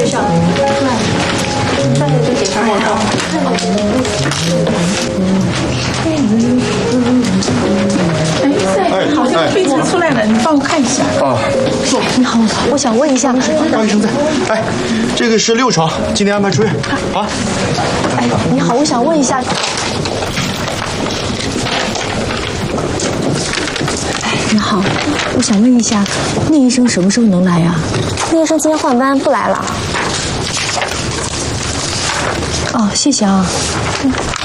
位上。再就检查报告。 好像推测出来了，你帮我看一下。 啊， 你好，我想问一下， 高医生在。哎，这个是6床，今天安排出院。啊。 哎，你好，我想问一下。哎，你好，我想问一下，聂医生什么时候能来呀？ 聂医生今天换班不来了。 哦，谢谢啊。